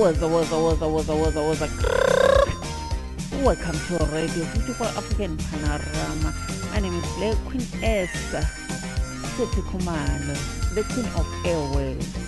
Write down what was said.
Waza. Welcome to Radio 54 African Panorama. My name is Black Queen S. Siphi Khumalo, the Queen of Airways.